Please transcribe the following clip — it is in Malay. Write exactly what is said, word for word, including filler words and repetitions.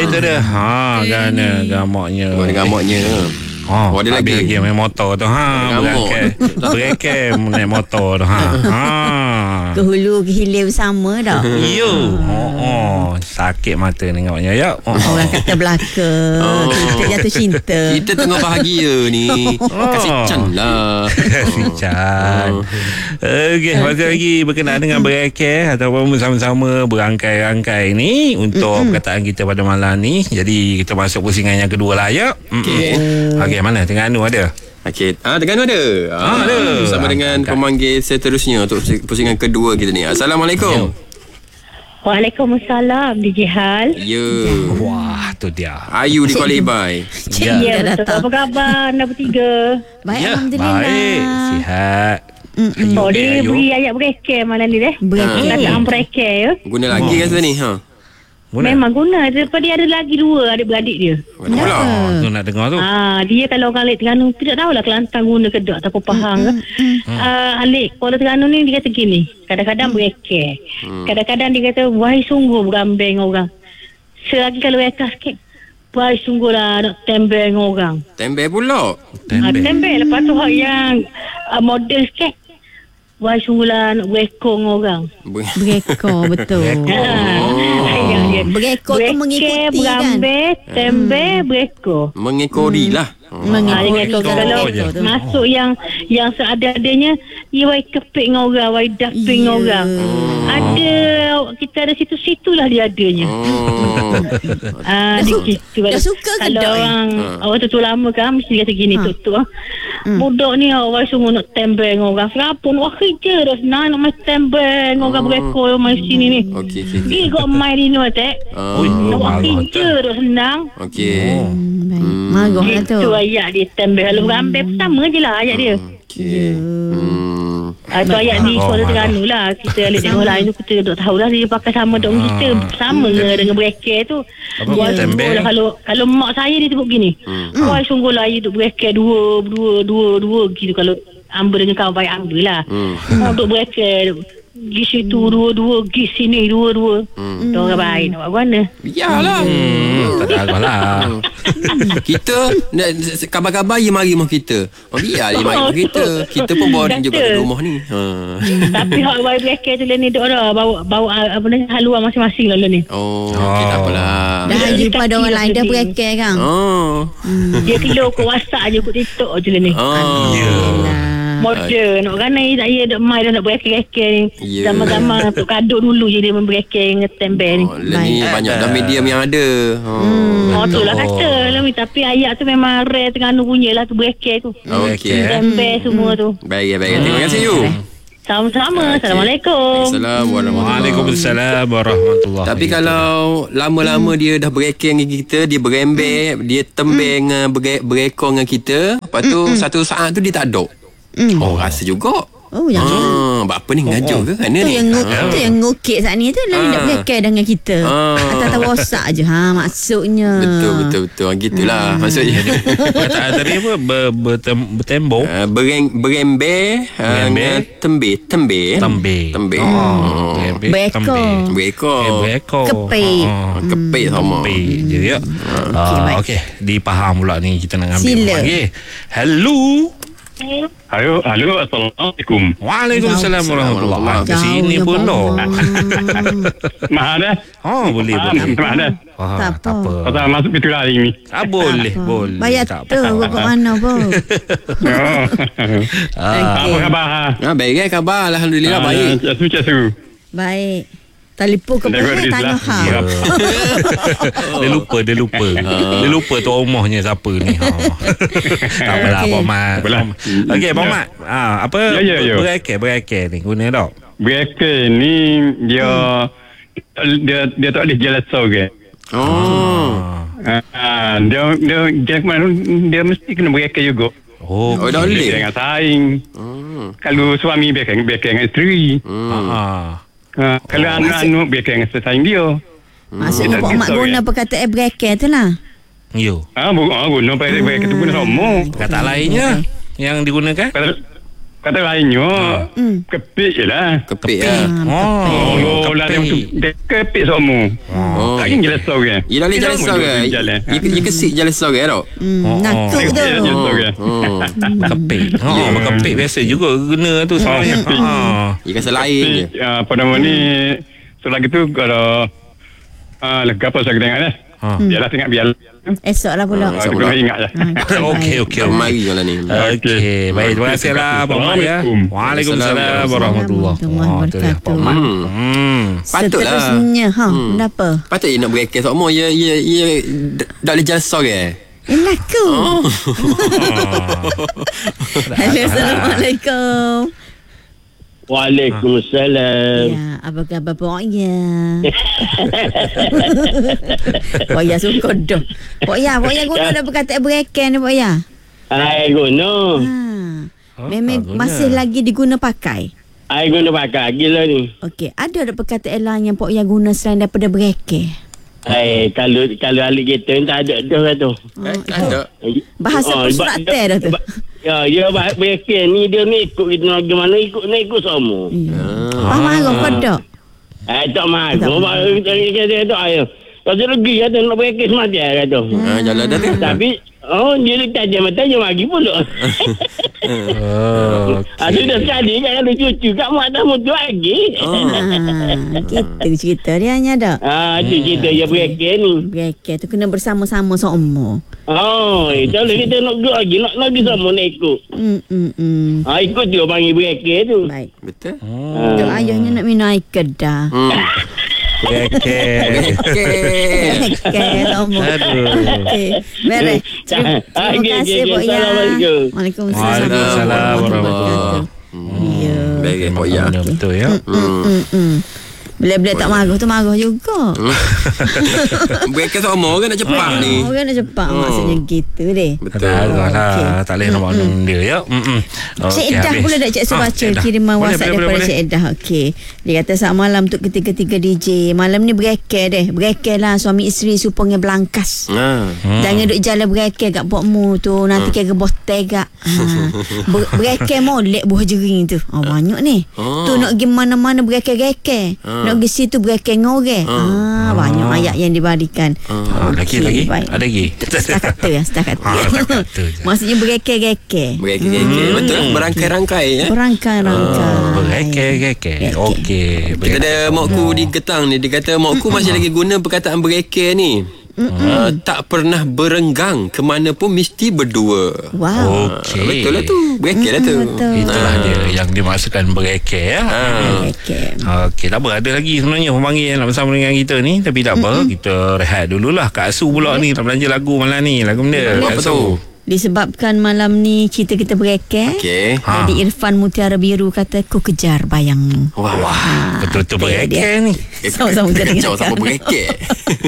tu dia. Ha, kan gamaknya. Buat gamaknya. Oh, oh, ada lagi lagi main motor tu ha, berangkai. Berangkai naik motor tu ha. Ha. Ke hulu ke hilir bersama dah. Yo. Oh, oh, sakit mata tengoknya ya. Oh. Orang kata belaka. Oh. Kita jatuh cinta. Kita tengah bahagia ni. Oh. Kasih Chan lah. Kasih Chan. Oh. Okey, masa lagi berkenaan dengan berangkai ataupun bersama-sama berangkai-rangkai ni untuk mm-hmm. perkataan kita pada malam ni. Jadi kita masuk pusingan yang kedua lah ya. Okey. Okey, mana Terengganu ada? Okey, ah Terengganu ada. Ah, ada. Bersama dengan angkat pemanggil seterusnya untuk pusingan kedua kita ni. Assalamualaikum. Waalaikumsalam, D J Hal. Ya. Wah, tu dia. Ayu di Kuala Ibai. Ya, ya betul. Apa khabar anda bertiga? Baik, ya, alhamdulillah. Baik, sihat. Mm-mm. Oh, dia beri ayat berekeh malam ni deh. Berekeh. Kataan berekeh ya. Guna lagi oh. rasa ni, ha. Guna. Memang guna. Daripada dia ada lagi dua adik-beradik dia. Kenapa? Tu nak dengar tu. Ah, dia kalau orang Alik Terengganu tidak tahulah Kelantan guna ke tak ataupun Pahang ke. Ah, Alik Kuala Terengganu ni dia kata gini, kadang-kadang berekeh. Hmm. Kadang-kadang dia kata wahai sungguh berambeng orang. Selagi kalau ekas sikit, wahai sungguhlah nak tembeng orang. Tembeng pula. Tembeng. Ah, tembeng lepas tu hak yang uh, model sikit. Wahai sungguhlah nak berekong orang. Berekor, betul. Berekor tu mengikuti berambil, kan. Tembel, hmm. berekor. Mengekori hmm. lah. Mengekori. Kalau masuk yang yang seadanya, ia wai kepik dengan orang, wai daping dengan orang. Hmm. Ada, kita ada situ-situ lah dia adanya. Oh. Ah, dia gitu. Dah suka ke kalau orang, ha. orang tu lama kan, mesti kata gini, ha. Tuk-tuk. Hmm. Budak ni, wai sungguh nak tembel dengan orang. Serapun, wah kerja dah senang nak main tembel dengan orang berekor, main sini ni. Okey, okey. Dia kau main di ni, Tek. Nak buat kerja dah senang. Okey. Marah lah tu. Itu ayat dia tembel. Kalau berambil pertama je lah ayat dia. Okey. Hmm. Ah, tu ayat di Kuala Terengganu lah. Kita lihat tengok lain tu, kita tak tahulah dia pakai sama dengan kita. Sama dengan berekor tu. Wah, sungguhlah kalau kalau mak saya dia sebut gini. Wah, sungguhlah you duk berekor dua, dua, dua, dua gitu kalau Amber dengan kawan baik Amber lah. Hmm. Untuk berekor pergi situ dua-dua, pergi sini dua-dua. Hmm. Orang baik nak buat mana? Biarlah. Hmm, tak ada apa lah. Kita kabar-kabar dia mari rumah kita. Oh, biar dia mari rumah kita. Kita pun bawa dia juga di rumah ni. Ha. Tapi hak baik berekor tu ni duk dah bawa bawa apa ni haluan masing-masing lah ni. Oh, okey tak apalah. Dah haji pada orang lain dah berekor kan. Oh. Hmm. Dia kilo ke WhatsApp je, ke TikTok je lah ni. Oh. Ya. Model nak ranai saya nak mai dah nak berekor-ekor ni. Yeah. Zaman-zaman untuk kaduk dulu je dia memberekor ngetembel ni. Oh, ni banyak dah medium yang ada. Oh, hmm. oh tu lah kata lah, tapi ayat tu memang rare Terengganu punya lah tu berekor tu. Okey. Tembel semua tu. Baik, baik. Terima kasih you. Sama-sama. Okay. Assalamualaikum. Assalamualaikum. Waalaikumsalam warahmatullahi. Tapi kalau lama-lama hmm. dia dah berekor dengan kita, dia berembek, hmm. dia tembeng hmm. berekor dengan kita, lepas tu hmm. satu saat tu dia tak ada. Mm. Oh, rasa juga. Oh, yang ah, apa ni ngajuk oh, oh. ke? Mana tu ni? Yang nguk, ah. tu yang ngukit saat ni tu lalu nak berekor dengan kita. Ah. Atas-atas WhatsApp je. Ha, maksudnya. Betul, betul, betul. Gitulah hmm. maksudnya. Perkataan tadi apa? Ber, bertem, bertembok. Uh, bereng, berembe. Berembe. Uh, tembe. Tembe. Tembe. Tembe. Oh. Oh. Berekor. Berekor. Eh, berekor. Kepik. Oh. Kepik sama. Kepik je ya. Okey, uh, baik. Okey. Dipaham pula ni kita nak ambil. Sila. Okay. Hello. Halo, halo, assalamualaikum. Waalaikumsalam warahmatullahi wabarakatuh. Ke sini pun loh. Mahal dah. Oh, boleh boleh. Mahal dah. Ah, Tak tak apa. Kau tak masuk pintu lari ni. Ah, boleh, boleh. Bayar Tak tu apa. kat mana pun. Oh. Ah, Apa khabar? Ha? Ah, baik kan khabar? Alhamdulillah baik. Casu, casu. Baik. Telefon ke Tengok boleh di tanya sebelah. ha. Ya. dia lupa, dia lupa. Dia lupa tu rumahnya siapa ni. Ha. Tak apalah, Okey. Abang Mat. Apalah. Okey, Abang Mat. Ah, apa Ya, ya, ya. berekor, berekor ni guna tak? Berekor ni dia dia dia tak boleh jalan sorang. Oh. Ah, dia dia dia mana dia mesti kena berekor juga. Oh, Oh, dah boleh. Dengan saing. Hmm. Kalau suami berekor, berekor dengan isteri. Hmm. ah. Ha, kalau anak-anak berekor dengan sesaing dia. Maksudnya Hmm. Pak Mat Sorry. guna perkataan berekor tu lah. Yo. Ah, bu, ah, guna berekor berekor tu guna sama. Kata lainnya yang digunakan? Kata kata lainnya Hmm. kepik je lah. Kepik lah. Oh, kepik. lah dia untuk dia kepik semua. Oh. Tak ingin jelas tahu kan. Ia lalu jalan sore. Jalan. Ia kesik jalan sore tau. Hmm, Oh, nakuk Kepik tu. je jelas tahu kan. Oh. Kepik. Oh, Ya. berkepik biasa juga guna tu sebenarnya. Ah. Ia kasih lain je. Kepik, ah, apa nama ni, selagi tu kalau ah, lega apa saya tengok lah. Ha. Biarlah tengok biar. Esok lah pula. Ah, kena ingat lah. Okey, okey. Jom mari lah ni. Okey, baik. Terima kasih lah Pak Mat ya. Waalaikumsalam warahmatullahi wabarakatuh. Wabarakatuh. Hmm. Hmm. Patutlah. Seterusnya, ha, kenapa? Patut ia nak berekek semua. Ia, ia, ia dah boleh jalan sore. Eh, laku. Hello, Assalamualaikum. Waalaikumsalam. Ya, apa khabar Pok Ya? Pok Ya suka dah. Pok Ya, Pok Ya guna dah perkataan berekan ni Pok Ya. Ai guna. Ha. Memang masih lagi diguna pakai. Ai guna pakai gila ni. Okey, ada tak perkataan lain yang Pok Ya guna selain daripada berekan? Ai kalau kalau ahli kita ni tak ada dah tu. Eh, ada. Bahasa Oh, Surat ba- Teh dah tu. ba- Ya, ya bahasa mereka ni dia ni ikut kita nak mana ikut nak ikut semua. Faham marah kau tak? Eh tak mahu. Tak Baru kita kita tak ayo. Kalau lagi kata nak mereka semata kata. Ha, jalan dah tu. Tapi oh dia tajam tajam lagi pula. Oh, Ah sudah sekali kan ada cucu kat mak dah mutu lagi. Ha, gitu cerita dia hanya dah. Ah tu cerita dia mereka ni. Berekan tu kena bersama-sama seumur. Oh, eh, kalau kita nak pergi lagi, nak lagi sama nak ikut. Hmm, hmm, hmm. Ha, ikut dia panggil bereka tu. Baik. Betul. Tu ayahnya nak minum air kedah. Hmm. okey. Okey. Okey, seumur. Aduh. Okey, beres. Terima Ah, terima okey, kasih okey, Pok Ya. Assalamualaikum. Waalaikumsalam. Waalaikumsalam warahmatullahi Ya. Baik, Pok Ya. Benar, betul ya. Hmm, hmm, hmm. Bila-bila tak marah tu marah juga. Berekek semua kan nak cepat ni. Orang nak cepat maksudnya gitu deh. Betul. Dah lah, Okey. tak boleh nak maknum dia ya. Mm-mm. Cik Okey, Edah habis. pula dak Cik Su Ah, baca Cik Edah. kiriman Boleh, WhatsApp boleh, daripada boleh, Cik Edah. Okey. Dia kata selamat malam untuk ketiga-tiga D J. Malam ni berekel deh. Berekel lah suami isteri supaya belangkas. Ha. Hmm. Jangan duk jalan berekel kat pokmu tu nanti kira botol gak. Ha. Ber- berekel molek buah jering tu. Oh, banyak ni. Oh. Tu nak pergi mana-mana berekel-rekel. Nak pergi situ berekel ngoreh. Ah, banyak ayat yang dibarikan. Ah, lagi Okey, lagi. baik. Ada lagi. Setakat kata ya, setakat kata. Ah, setakat kata je. Maksudnya berekel-rekel. Berekek. Betul. Berangkai-rangkai ya. Berangkai-rangkai. Berekek-rekek. Okey. Kita ada mokku di Getang ni. Dia kata mokku masih lagi guna perkataan berekek ni. Uh, tak pernah berenggang ke mana pun mesti berdua. Wow. Okey. Ah, betul lah tu. Berekek lah tu. Betul. Itulah dia yang dimaksudkan berekek ya. Ah. Berekel. Okey, tak apa. Ada lagi sebenarnya pemanggil yang nak bersama dengan kita ni. Tapi tak apa. Kita rehat dululah. Kak Su pula ni nak belanja lagu malam ni. Lagu benda. Apa Kak tu? Su. Disebabkan malam ni cerita kita berekel. Okey. Ha. Jadi Irfan Mutiara Biru kata ku kejar bayangmu. Wah. Betul-betul Dia- berekek dia. ni. Sama-sama kita dengarkan. Sama-sama berekek.